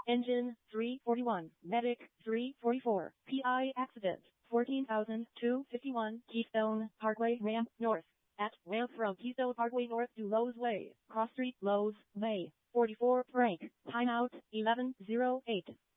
Engine 341, Medic 344, PI accident 14,251, Keystone Parkway ramp north. At ramp from Keystone Parkway north to Lowe's Way, Cross Street, Lowe's Way. 44 prank. Timeout 11:08.